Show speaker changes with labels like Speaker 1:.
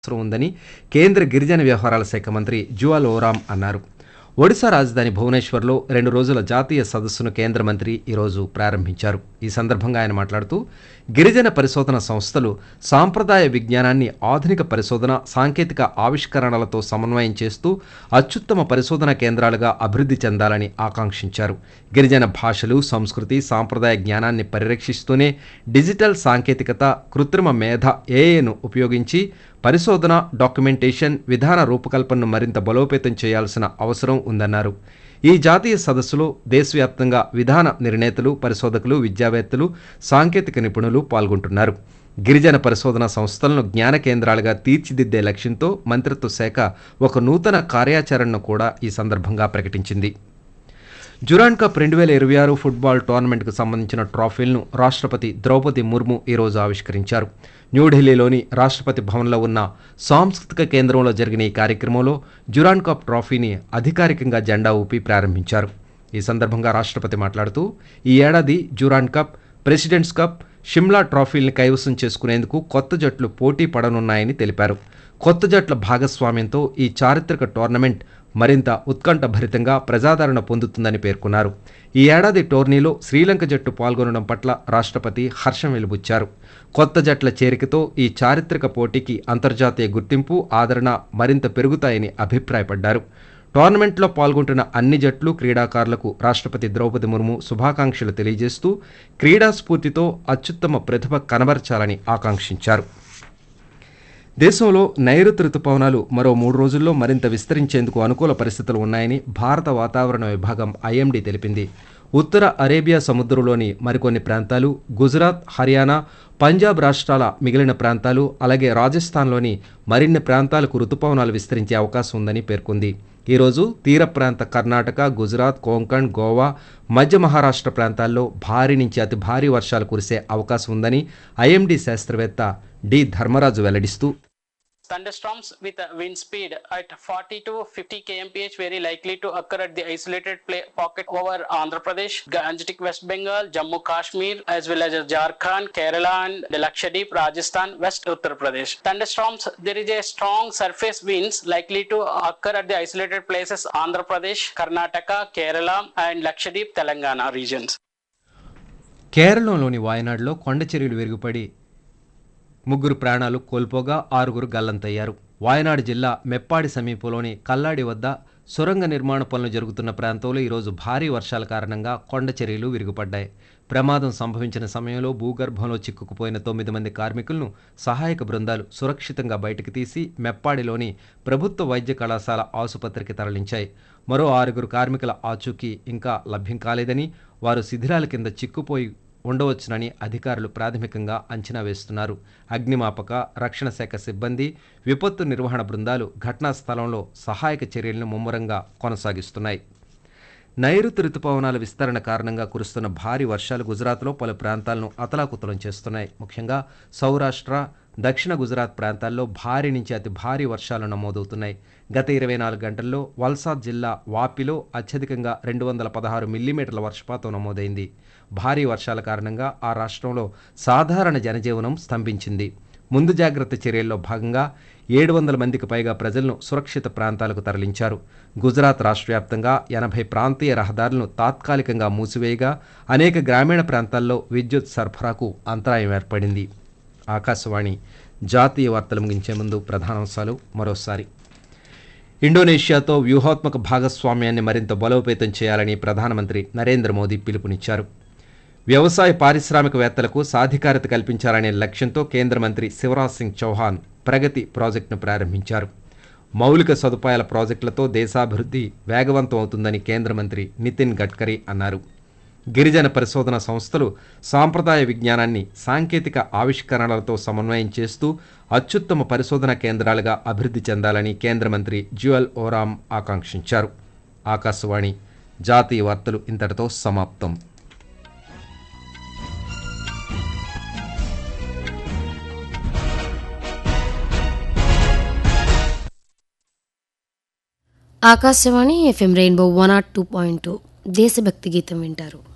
Speaker 1: అవసరం ఉందని కేంద్ర గిరిజన వ్యవహారాల శాఖ మంత్రి జువాల్ ఓరాం అన్నారు. ఒడిశా రాజధాని భువనేశ్వర్లో 2 రోజుల జాతీయ సదస్సును కేంద్ర మంత్రి ఈరోజు ప్రారంభించారు. ఈ సందర్భంగా ఆయన మాట్లాడుతూ గిరిజన పరిశోధన సంస్థలు సాంప్రదాయ విజ్ఞానాన్ని ఆధునిక పరిశోధన, సాంకేతిక ఆవిష్కరణలతో సమన్వయం చేస్తూ అత్యుత్తమ పరిశోధన కేంద్రాలుగా అభివృద్ధి చెందాలని ఆకాంక్షించారు. గిరిజన భాషలు, సంస్కృతి, సాంప్రదాయ జ్ఞానాన్ని పరిరక్షిస్తూనే డిజిటల్ సాంకేతికత, కృత్రిమ మేధ ఏఐను ఉపయోగించి పరిశోధన, డాక్యుమెంటేషన్, విధాన రూపకల్పనను మరింత బలోపేతం చేయాల్సిన అవసరం ఉందన్నారు. ఈ జాతీయ సదస్సులో దేశవ్యాప్తంగా విధాన నిర్ణేతలు, పరిశోధకులు, విద్యావేత్తలు, సాంకేతిక నిపుణులు పాల్గొంటున్నారు. గిరిజన పరిశోధన సంస్థలను జ్ఞాన కేంద్రాలుగా తీర్చిదిద్దే లక్ష్యంతో మంత్రిత్వ శాఖ ఒక నూతన కార్యాచరణను కూడా ఈ సందర్భంగా ప్రకటించింది. డ్యూరాండ్ కప్ 2026 ఫుట్బాల్ టోర్నమెంట్కు సంబంధించిన ట్రోఫీలను రాష్ట్రపతి ద్రౌపది ముర్ము ఈరోజు ఆవిష్కరించారు. న్యూఢిల్లీలోని రాష్ట్రపతి భవన్లో ఉన్న సాంస్కృతిక కేంద్రంలో జరిగిన ఈ కార్యక్రమంలో డ్యూరాండ్ కప్ ట్రోఫీని అధికారికంగా జెండా ఊపి ప్రారంభించారు. ఈ సందర్భంగా రాష్ట్రపతి మాట్లాడుతూ ఈ ఏడాది Durand cup, presidents cup, Shimla ట్రోఫీల్ని కైవసం చేసుకునేందుకు కొత్త జట్లు పోటీ పడనున్నాయని తెలిపారు. కొత్త జట్ల భాగస్వామ్యంతో ఈ చారిత్రక టోర్నమెంట్ మరింత ఉత్కంఠభరితంగా ప్రజాదరణ పొందుతుందని పేర్కొన్నారు. ఈ ఏడాది టోర్నీలో శ్రీలంక జట్టు పాల్గొనడం పట్ల రాష్ట్రపతి హర్షం వెలిబుచ్చారు. కొత్త జట్ల చేరికతో ఈ చారిత్రక పోటీకి అంతర్జాతీయ గుర్తింపు, ఆదరణ మరింత పెరుగుతాయని అభిప్రాయపడ్డారు. టోర్నమెంట్లో పాల్గొంటున్న అన్ని జట్లు, క్రీడాకారులకు రాష్ట్రపతి ద్రౌపది ముర్ము శుభాకాంక్షలు తెలియజేస్తూ క్రీడా స్ఫూర్తితో అత్యుత్తమ ప్రతిభ కనబర్చాలని ఆకాంక్షించారు. దేశంలో నైరుతి రుతుపవనాలు మరో 3 రోజుల్లో మరింత విస్తరించేందుకు అనుకూల పరిస్థితులు ఉన్నాయని భారత వాతావరణ విభాగం ఐఎండీ తెలిపింది. ఉత్తర అరేబియా సముద్రంలోని మరికొన్ని ప్రాంతాలు, గుజరాత్, హర్యానా, పంజాబ్ రాష్ట్రాల మిగిలిన ప్రాంతాలు, అలాగే రాజస్థాన్లోని మరిన్ని ప్రాంతాలకు రుతుపవనాలు విస్తరించే అవకాశం ఉందని పేర్కొంది. ఈరోజు తీర ప్రాంత కర్ణాటక, గుజరాత్, కోంకణ్, గోవా, మధ్య మహారాష్ట్ర ప్రాంతాల్లో భారీ నుంచి అతి భారీ వర్షాలు కురిసే అవకాశం ఉందని ఐఎండీ శాస్త్రవేత్త D Dharmaraju వెల్లడిస్తూ,
Speaker 2: thunderstorms with a wind speed at 40 to 50 kmph very likely to occur at the isolated pocket over Andhra Pradesh, Gangetic West Bengal, Jammu Kashmir, as well as Jharkhand, Kerala and Lakshadweep, Rajasthan, West Uttar Pradesh. Thunderstorms, there is a strong surface winds likely to occur at the isolated places Andhra Pradesh, Karnataka, Kerala and Lakshadweep, Telangana regions.
Speaker 1: కేరళలోని వాయనాడులో కొండ చర్యలు విరుగుపడి 3 ప్రాణాలు కోల్పోగా 6 గల్లంతయ్యారు. వాయనాడు జిల్లా మెప్పాడి సమీపంలోని కల్లాడి వద్ద సొరంగ నిర్మాణ పనులు జరుగుతున్న ప్రాంతంలో ఈరోజు భారీ వర్షాల కారణంగా కొండ చర్యలు విరుగుపడ్డాయి. ప్రమాదం సంభవించిన సమయంలో భూగర్భంలో చిక్కుకుపోయిన 9 మంది కార్మికులను సహాయక బృందాలు సురక్షితంగా బయటకు తీసి మెప్పాడిలోని ప్రభుత్వ వైద్య కళాశాల ఆసుపత్రికి తరలించాయి. మరో 6 కార్మికుల ఆచూకీ ఇంకా లభ్యం కాలేదని, వారు శిథిలాల కింద చిక్కుపోయి ఉండవచ్చునని అధికారులు ప్రాథమికంగా అంచనా వేస్తున్నారు. అగ్నిమాపక, రక్షణ శాఖ సిబ్బంది, విపత్తు నిర్వహణ బృందాలు ఘటనా స్థలంలో సహాయక చర్యలను ముమ్మరంగా కొనసాగిస్తున్నాయి. నైరుతి రుతుపవనాల విస్తరణ కారణంగా కురుస్తున్న భారీ వర్షాలు గుజరాత్లో పలు ప్రాంతాలను అతలాకుతలం చేస్తున్నాయి. ముఖ్యంగా సౌరాష్ట్ర, దక్షిణ గుజరాత్ ప్రాంతాల్లో భారీ నుంచి అతి భారీ వర్షాలు నమోదవుతున్నాయి. గత 24 గంటల్లో వల్సాద్ జిల్లా వాపిలో అత్యధికంగా 216 మిల్లీమీటర్ల వర్షపాతం నమోదైంది. భారీ వర్షాల కారణంగా ఆ రాష్ట్రంలో సాధారణ జనజీవనం స్తంభించింది. ముందు జాగ్రత్త చర్యల్లో భాగంగా 700 మందికి పైగా ప్రజలను సురక్షిత ప్రాంతాలకు తరలించారు. గుజరాత్ రాష్ట్ర వ్యాప్తంగా 80 ప్రాంతీయ రహదారులను తాత్కాలికంగా మూసివేయగా అనేక గ్రామీణ ప్రాంతాల్లో విద్యుత్ సరఫరాకు అంతరాయం ఏర్పడింది. ఆకాశవాణి జాతీయ వార్తలు ముగించే ముందు ప్రధానాంశాలు మరోసారి. ఇండోనేషియాతో వ్యూహాత్మక భాగస్వామ్యాన్ని మరింత బలోపేతం చేయాలని ప్రధానమంత్రి నరేంద్ర మోదీ పిలుపునిచ్చారు. వ్యవసాయ పారిశ్రామికవేత్తలకు సాధికారత కల్పించాలనే లక్ష్యంతో కేంద్ర మంత్రి శివరాజ్ సింగ్ చౌహాన్ ప్రగతి ప్రాజెక్టును ప్రారంభించారు. మౌలిక సదుపాయాల ప్రాజెక్టులతో దేశాభివృద్ధి వేగవంతం అవుతుందని కేంద్ర మంత్రి నితిన్ గడ్కరీ అన్నారు. గిరిజన పరిశోధన సంస్థలు సాంప్రదాయ విజ్ఞానాన్ని సాంకేతిక ఆవిష్కరణలతో సమన్వయం చేస్తూ అత్యుత్తమ పరిశోధన కేంద్రాలుగా అభివృద్ధి చెందాలని కేంద్ర మంత్రి జువాల్ ఓరాం ఆకాంక్షించారు. ఆకాశవాణి జాతీయ వార్తలు ఇంతటితో సమాప్తం.
Speaker 3: ఆకాశవాణి FM రెయిన్బో 102.2 దేశభక్తి గీతం వింటారు.